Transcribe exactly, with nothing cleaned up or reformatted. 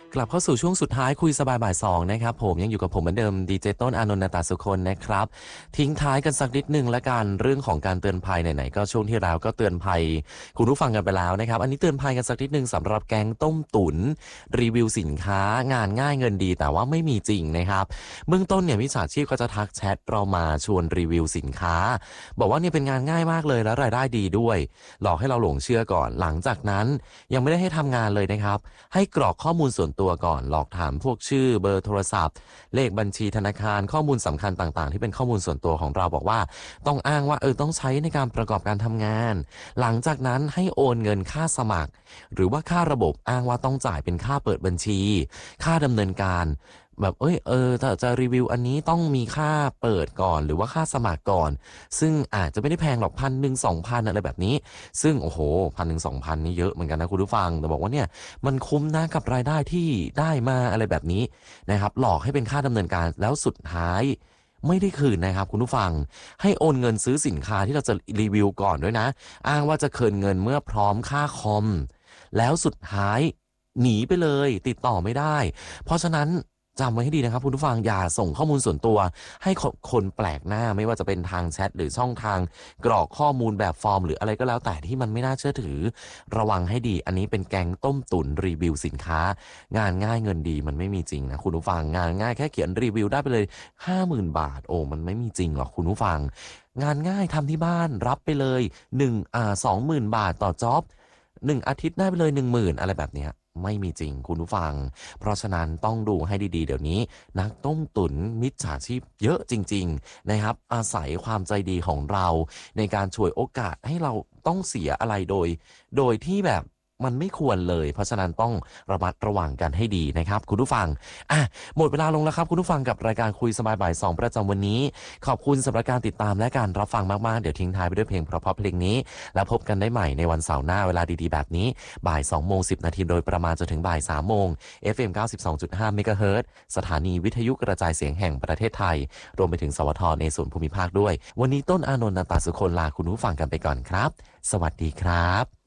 กลับเข้าสู่ช่วงสุดท้ายคุยสบายบ่ายสองนะครับผมยังอยู่กับผมเหมือนเดิมดีเจต้นอานนท์ นตสุคนนะครับทิ้งท้ายกันสักนิดนึงละกันเรื่องของการเตือนภัยไหนๆก็ช่วงที่แล้วก็เตือนภัยคุณผู้ฟังกันไปแล้วนะครับอันนี้เตือนภัยกันสักนิดนึงสำหรับแก๊งต้มตุ๋นรีวิวสินค้างานง่ายเงินดีแต่ว่าไม่มีจริงนะครับเบื้องต้นเนี่ยมิจฉาชีพก็จะทักแชทเรามาชวนรีวิวสินค้าบอกว่าเนี่ยเป็นงานง่ายมากเลยและรายได้ดีด้วยหลอกให้เราหลงเชื่อก่อนหลังจากนั้นยังไม่ได้ให้ทำงานเลยนะครับให้กรอกข้อมูลส่วนตัวก่อนหลอกถามพวกชื่อเบอร์โทรศัพท์เลขบัญชีธนาคารข้อมูลสำคัญต่างๆที่เป็นข้อมูลส่วนตัวของเราบอกว่าต้องอ้างว่าเออต้องใช้ในการประกอบการทำงานหลังจากนั้นให้โอนเงินค่าสมัครหรือว่าค่าระบบอ้างว่าต้องจ่ายเป็นค่าเปิดบัญชีค่าดำเนินการแบบเอ้ยเออถ้าจะรีวิวอันนี้ต้องมีค่าเปิดก่อนหรือว่าค่าสมัครก่อนซึ่งอาจจะไม่ได้แพงหรอกพันหนึ่งสองพันอะไรแบบนี้ซึ่งโอ้โหพันหนึ่งสองพันนี่เยอะเหมือนกันนะคุณผู้ฟังแต่บอกว่าเนี่ยมันคุ้มนะกับรายได้ที่ได้มาอะไรแบบนี้นะครับหลอกให้เป็นค่าดำเนินการแล้วสุดท้ายไม่ได้คืนนะครับคุณผู้ฟังให้โอนเงินซื้อสินค้าที่เราจะรีวิวก่อนด้วยนะอ้างว่าจะคืนเงินเมื่อพร้อมค่าคอมแล้วสุดท้ายหนีไปเลยติดต่อไม่ได้เพราะฉะนั้นจำไว้ให้ดีนะครับคุณผู้ฟังอย่าส่งข้อมูลส่วนตัวให้คนแปลกหน้าไม่ว่าจะเป็นทางแชทหรือช่องทางกรอกข้อมูลแบบฟอร์มหรืออะไรก็แล้วแต่ที่มันไม่น่าเชื่อถือระวังให้ดีอันนี้เป็นแก๊งต้มตุ๋นรีวิวสินค้างานง่ายเงินดีมันไม่มีจริงนะคุณผู้ฟังงานง่ายแค่เขียนรีวิวได้ไปเลย ห้าหมื่น บาทโอ้มันไม่มีจริงหรอกคุณผู้ฟังงานง่ายทำที่บ้านรับไปเลยหนึ่งอ่า สองหมื่น บาทต่อจ็อบหนึ่งอาทิตย์ได้ไปเลย หนึ่งหมื่น อะไรแบบเนี้ยไม่มีจริงคุณผู้ฟังเพราะฉะนั้นต้องดูให้ดีๆเดี๋ยวนี้นักต้มตุ๋นมิจฉาชีพเยอะจริงๆนะครับอาศัยความใจดีของเราในการช่วยโอกาสให้เราต้องเสียอะไรโดยโดยที่แบบมันไม่ควรเลยเพราะฉะนั้นต้องระมัดระวังกันให้ดีนะครับคุณผู้ฟังอ่ะหมดเวลาลงแล้วครับคุณผู้ฟังกับรายการคุยสบายบ่ายสองประจำวันนี้ขอบคุณสำหรับการติดตามและการรับฟังมากๆเดี๋ยวทิ้งท้ายไปด้วยเพลงเพราะๆเพลงนี้แล้วพบกันได้ใหม่ในวันเสาร์หน้าเวลาดีๆแบบนี้บ่ายสองโมงสิบนาทีโดยประมาณจนถึงบ่ายสามโมง เอฟ เอ็ม เก้าสิบสองจุดห้า เมกะเฮิรตซ์ สถานีวิทยุกระจายเสียงแห่งประเทศไทยรวมไปถึงสวทในส่วนภูมิภาคด้วยวันนี้ต้นอานนท์ นตสุคนลาคุณผู้ฟังกันไปก่อนครับสวัสดีครับ